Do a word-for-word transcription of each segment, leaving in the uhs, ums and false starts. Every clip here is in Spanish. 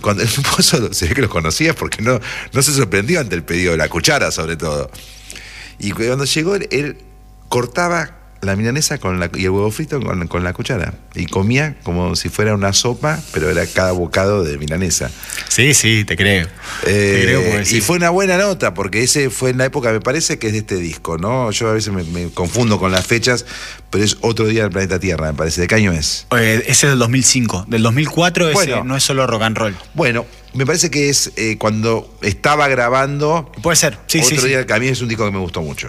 Cuando el mozo se ve que los conocía porque no, no se sorprendió ante el pedido de la cuchara, sobre todo. Y cuando llegó, él, él cortaba la milanesa con la, y el huevo frito con, con la cuchara. Y comía como si fuera una sopa, pero era cada bocado de milanesa. Sí, sí, te creo. Eh, te creo y sí. fue una buena nota, porque ese fue en la época, me parece que es de este disco, ¿no? Yo a veces me, me confundo con las fechas, pero es Otro Día del Planeta Tierra, me parece. ¿De qué año es? Eh, ese es del dos mil cinco. Del dos mil cuatro ese Bueno, no es solo rock and roll. Bueno, me parece que es eh, cuando estaba grabando. Puede ser, sí, Otro sí. Día, sí. que a mí es un disco que me gustó mucho.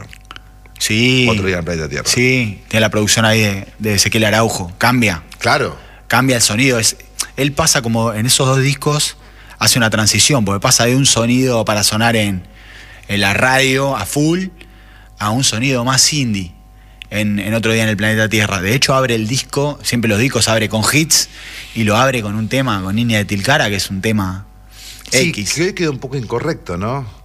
Sí. Otro Día del Planeta Tierra. Sí, tiene la producción ahí de, de Ezequiel Araujo. Cambia. Claro. Cambia el sonido. Es, él pasa como en esos dos discos, hace una transición, porque pasa de un sonido para sonar en, en la radio a full a un sonido más indie en, en Otro Día en el Planeta Tierra. De hecho, abre el disco, siempre los discos abre con hits, y lo abre con un tema, con Niña de Tilcara, que es un tema Sí, X. que hoy quedó un poco incorrecto, ¿no?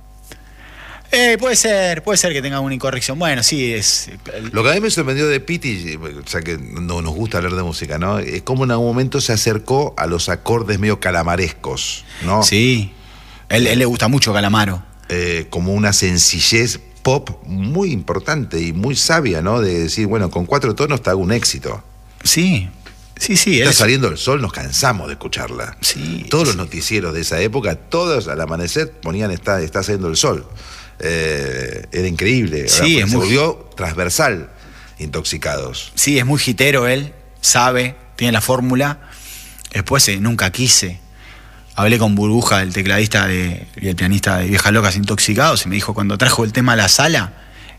Eh, puede ser, puede ser que tenga una incorrección. Bueno, sí, es... Lo que a mí me sorprendió de Piti, o sea que no nos gusta hablar de música, ¿no? Es como en algún momento se acercó a los acordes medio calamarescos, ¿no? Sí, él, él le gusta mucho Calamaro. Eh, como una sencillez pop muy importante y muy sabia, ¿no? De decir, bueno, con cuatro tonos te hago un éxito. Sí, sí, sí. Está él es... saliendo el sol, nos cansamos de escucharla. Sí, Todos sí. los noticieros de esa época, todos al amanecer ponían está, está saliendo el sol. Eh, era increíble. Sí, Ahora, es se muy... volvió transversal, Intoxicados. Sí, es muy jitero él, sabe, tiene la fórmula. Después eh, Nunca Quise. Hablé con Burbuja, el tecladista de, y el pianista de Viejas Locas Intoxicados, y me dijo, cuando trajo el tema a la sala,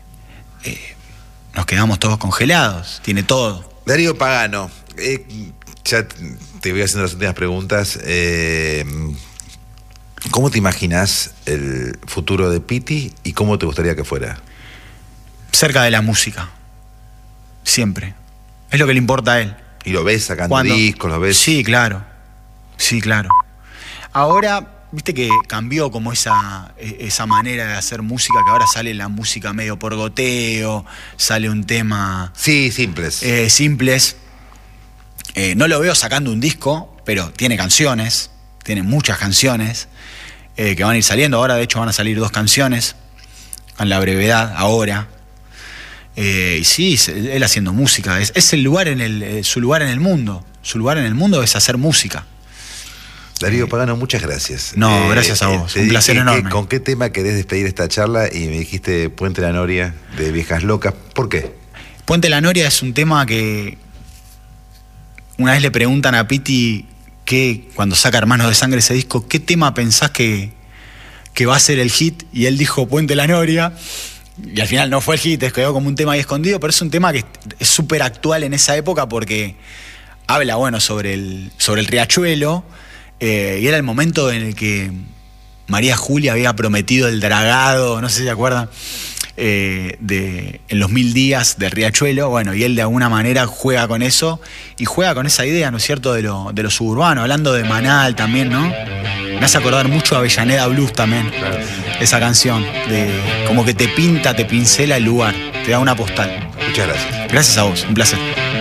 eh, nos quedamos todos congelados. Tiene todo. Darío Pagano, eh, ya te voy haciendo las últimas preguntas. Eh, ¿Cómo te imaginas el futuro de Piti y cómo te gustaría que fuera? Cerca de la música. Siempre. Es lo que le importa a él. ¿Y lo ves sacando Cuando... discos, lo ves? Sí, claro. Sí, claro. Ahora, viste que cambió como esa, esa manera de hacer música, que ahora sale la música medio por goteo, sale un tema... Sí, simples. Eh, simples. Eh, no lo veo sacando un disco, pero tiene canciones, tiene muchas canciones eh, que van a ir saliendo. Ahora, de hecho, van a salir dos canciones, en la brevedad, ahora. Eh, y sí, él haciendo música. Es, es el lugar en el, su lugar en el mundo. Su lugar en el mundo es hacer música. Darío Pagano, muchas gracias. No, eh, gracias a vos. Te Un dije placer que, enorme. ¿Con qué tema querés despedir esta charla? Y me dijiste Puente La Noria, de Viejas Locas. ¿Por qué? Puente La Noria es un tema que una vez le preguntan a Piti que cuando saca Hermanos de Sangre ese disco, ¿qué tema pensás que, que va a ser el hit? Y él dijo Puente La Noria. Y al final no fue el hit, quedó como un tema ahí escondido, pero es un tema que es súper actual en esa época porque habla, bueno, sobre el, sobre el riachuelo. Eh, y era el momento en el que María Julia había prometido el dragado, no sé si se acuerdan, eh, de, en los mil días del riachuelo. Bueno, y él de alguna manera juega con eso y juega con esa idea, ¿no es cierto?, de lo, de lo suburbano, hablando de Manal también, ¿no? Me hace acordar mucho a Avellaneda Blues también, claro. Esa canción, de como que te pinta, te pincela el lugar, te da una postal. Muchas gracias. Gracias a vos, un placer.